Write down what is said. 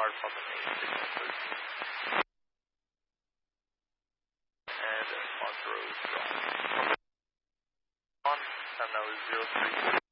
start from the main signal 13. And on road from 1, and now 03.